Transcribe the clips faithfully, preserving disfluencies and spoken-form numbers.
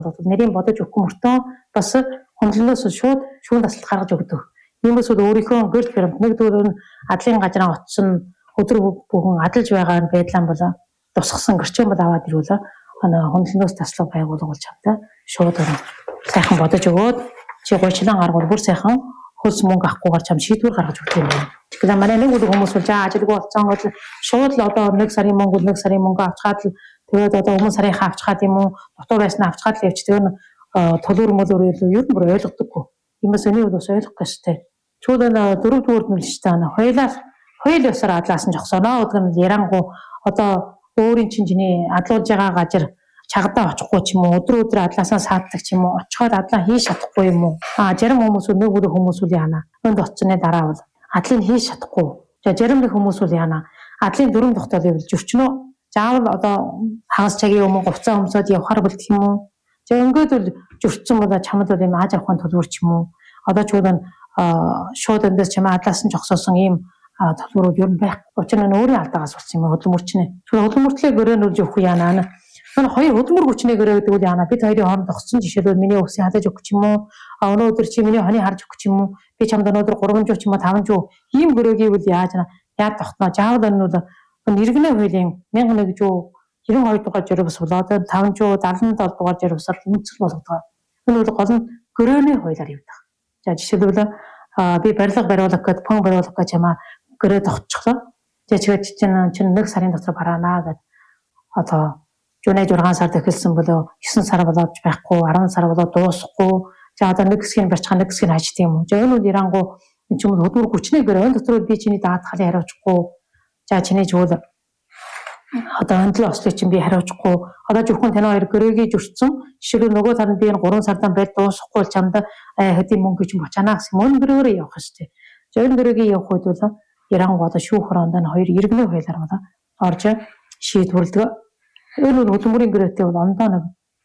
Нэрийн бодож өгөх мөртөө бас хөндлөнөөс шууд шүүн таслалт гаргаж өгдөг. Иймээс бол өөрийнхөө гэрэл баримт нэг дөрөв адлын газраа очсон өдөр бүгэн адалж байгаа байдлаа бол тусгасан гэрчэн бол аваад ирвэл хөндлөнөөс таслах байгуулгуулж хамтаа шууд сайхан бодож өгөөд чи гуйчлан гаргуул бүр сайхан хөлс мөнгө авахгүйгээр чам шийдвэр гаргаж өгдөг юм байна. Тэгэхээр манай нэг үл хүмүүс бол жаа ажилгүй болсон бол шууд л одоо нэг сарын мөнгө нэг сарын мөнгө авчгаад л тэгээд одоо өмнө сарынхаа авчгаад юм уу дутуу байснаа авчгаад л явж тэр нь төлөөр мөлөөр юу ер нь бүр ойлгодоггүй. Иймээс энийг бас ойлгох гэжтэй. Чууд энэ дөрөв дүүрд нь л шүү дээ. Хоёлаа хоёул ёсоор адлаасан жогсоноо өдөр нь ярангу одоо өөрийн чинь чиний адлуулж байгаа газар чагдаа очихгүй ч юм уу өдөр өдөр адлаасаа сааддаг ч юм уу очиход адлаа хийж чадахгүй юм уу а зарим хүмүүс нэг бүр хүмүүс үл яана өнд очсны дараа бол адлыг хийж чадахгүй за зарим нэг хүмүүс үл яана адлын дөрөв тогтоол явуулж өчнөө заавал одоо хагас цагийн өмнө говцаа өмсөд явахаар болдох юм уу за ингээд бол зөрчсөн бол чамд бол юм ааж авахын төлөвч юм уу одоо ч үгүй шууд эндээс чамаа адлаасан жогсоосон ийм төлөврүүд ер нь байх учир нь өөрийн алдаагаас болсон юм хөдөлмөрчнээ хөдөлмөртлөө гөрөөнөж явах яана энэ хоёр хөдөлмөр хүчнээ гэрээ гэдэг үл яана бид хоёрын хооронд тогтсон жишээлбэл миний өвсийг хадаж өгөх юм уу а өнөөдөр чи миний хоны харж өгөх юм уу би чамд өнөөдөр гурван жуу ч юм уу таван жуу ийм гөрөөгийг үл яаж яад тогтноо заавал энэ бол нэргэнэ хуулийн мянга нэг жуу девяносто хоёр дугаар журмс болоод таван жуу дагална дол дугаар журмсаар үндэслэл болгодог. Энэ бол гол нь гөрөөний хуулиар явдаг. За жишээлбэл би барилга бариулах гэдэг пон бариулах гэж чамаа гэрээ тогтчихлоо. Тэгээд чинь чинь нэг сарын дотор бараанаа гэдэг одоо Жунэ жургаан сард эхэлсэн болоо девять сар болоод байхгүй десять сар болоод дуусахгүй за одоо нэг хэсгийг барьцгаа нэг хэсгийг хажт юм уу. За энэ үл ирангу энэ ч юм уу хөдөлмөр хүчнээ гэрээ энэ дотор би чиний даатгалыг хариуцахгүй за чиний жуул одоо өндлөө ослыг чинь би хариуцахгүй одоо зөвхөн тань хоёр гэрээгээ зөрчсөн жишээлбэл нөгөө сард би энэ гурван сардан байр дуусахгүй л чамд хэдийн мөнгө чинь бочаанаа гэсэн мөн гэрээрээ явах штеп. За энэ гэрээгээ явах үед бол ирангу одоо шүүх хоронд энэ хоёр иргэнэ хуулиар болоо орж шийдвэрлэдэг. Энэ хөдөлмөрийн гэрээтэй бол ондоо нэг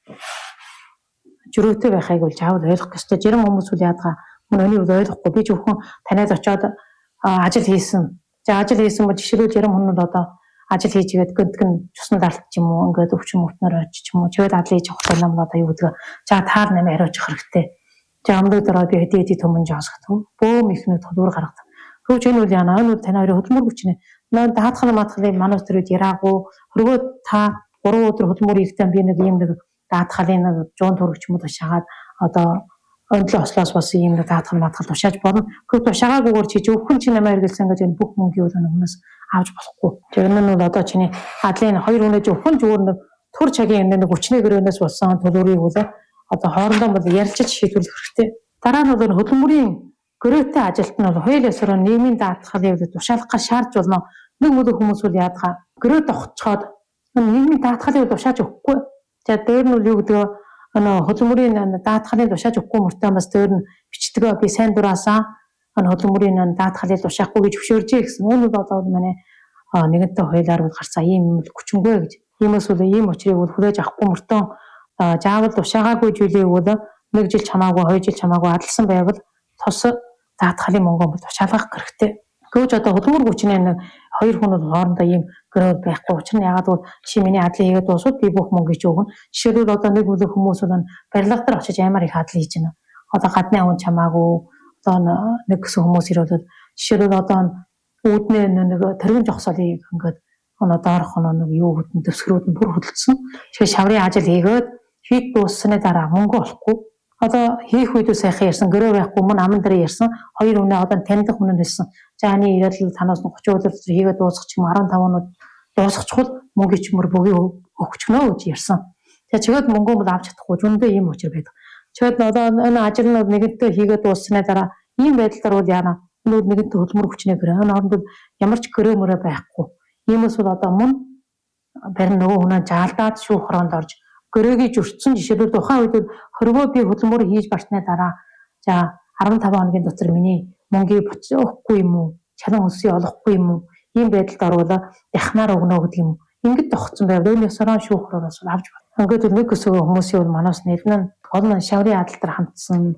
жирөөтэй байхыг бол заавал ойлгох ёстой. Зарим хүмүүс үл яадаг мөн өнийг ойлгохгүй би зөвхөн танайд очиод ажил хийсэн. За ажил хийсэн бол жишээлбэл зарим хүмүүс одоо ажил хийж игээд гэнтг нь цусны даралт ч юм уу ингээд өвчин мөртнөр очиж ч юм уу чигэд адлыг хийж авах юм одоо юу гэдэг. За таар нэмээ хариуцах хэрэгтэй. За өмнөдөр би хэдий хэдий төмөн жоосгох. Бөөм ихнүүд төлөвөр гаргадаг. Хөөж энэ үл яана энэ тань хоёрын хөдөлмөр хүчнээ. Наа даатгал матгалын манус төрөд яраагүй хөргөө та гурван өдөр хөдөлмөр хийхдээ би нэг юм нэг даатгалын нэг жуун төрөгч юм уу шагаад одоо өндлөө ослоос бас юм нэг даатгал матгал тушааж болно. Гэхдээ тушаагаагүйгээр чи зөвхөн чи намайг хэрэглэсэн гэж энэ бүх мөнгөийг бол өмнөөс авч болохгүй. Тэр нь бол одоо чиний адлын хоёр хүнээ зөвхөн зүгээр нэг түр цагийн нэг хүчнээ гөрөөнөөс болсон төлөврийг бол одоо хоорондоо бол ярилцаж шийдвэрлэх хэрэгтэй. Дараа нь бол хөдөлмөрийн гөрөөтэй ажилт нь бол хоёул ёсоор нийгмийн даатгалыг тушаалах гэж шаардж болно. Нэг мөлөө хүмүүс бол яадаг гөрөө тогтцоод нийгмийн даатгалыг тушааж өгөхгүй. За дээр нь юу гэдэг нөө хөдөлмөрийн даатгалыг тушааж өгөхгүй мөртөө бас дээр нь бичдэг би сайн дураасаа хөдөлмөрийн даатгалыг тушаахгүй гэж зөвшөөржээ гэсэн. Энэ бол одоо манай нэгэнтээ хуулиар бол гарцаа ийм хүчингүй гэж. Иймээс бол ийм учрыг бол хүлээж авахгүй мөртөө заавал тушаагаагүй зүйлийг бол нэг жил чамаагүй хоёр жил чамаагүй адалсан байвал тус даатгалын мөнгө бол тушаалгах хэрэгтэй. Гэвч одоо хөдөлмөр хүчнээ нэг хоёр хүн бол хоорондоо ийм гөрөө байхгүй учраас ягаад бол чи миний адлыг хийгээд дуусвал би бүх мөнгө чи өгнө. Жишээлбэл одоо нэг үл хүмүүс бол барилга дээр очиж амар их адал хийж байна. Одоо гадны аван чамаагүй одоо нэг гэсэн хүмүүс ирээд жишээлбэл одоо үүднээ нэг тэрэгэн жогсоолыг ингээд оноо доорх оноо нэг юу хөдөн дэвсгэрүүд нь бүр хөдөлсөн. Тэгэхээр шаврын ажил хийгээд хийд дууссаны дараа мөнгө олохгүй. Одоо хийх үед сайхан ярьсан гөрөө байхгүй мөн аман дээр ярьсан хоёр үнэ одоо таньдах үнэ хэлсэн. За аны ирэл танаас нь тридцать өдөр хийгээд дуусах ч юм15өнөд дуусчихвал мөнгө ч мөр бөгийн өгчгнөө гэж ярьсан. Тэгээ чигэд мөнгөө бол авч чадахгүй зөндөө ийм учир байдаг. Чигэд одоо энэ ажил нь нэгэнтээ хийгээд дууссаны дараа ийм байдлаар бол яана нүүд нэгэнтээ хөдөлмөр хүчнээ гэрээ. Энэ хооронд ямар ч гөрөө мөрөө байхгүй. Иймээс бол одоо мөн барин нөгөө хүнээ жаалдаад шүүх хоронд орж гөрөөгийн зөрчсөн жишээлбэл тухайн үед хөрвөө би хөдөлмөр хийж барсны дараа за десять хоногийн дотор миний мөнгийг өгөхгүй юм уу? Чалан өсөй олохгүй юм уу? Ийм байдалд орвол яхнаар өгнө гэдэг юм. Ингээд тогтсон байвал энэ ёсороо шүүх хороноос авч байна. Ингээд нэг өсөө хүмүүсийн бол манаас нэлнэ гол нь шаврын адал дээр хамтсан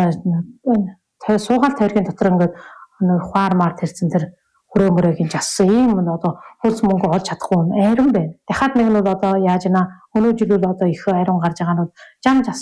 тэр суугаал тойргийн дотор ингээд нэг хуар мар тэрсэн тэр хөрөөмөрөгийн жассан ийм нь одоо хөлс мөнгө олж чадахгүй айран байна. Дахиад нэг нь бол одоо яаж ийна Өнөө жил бол одоо их ариун гарч байгаа нь зам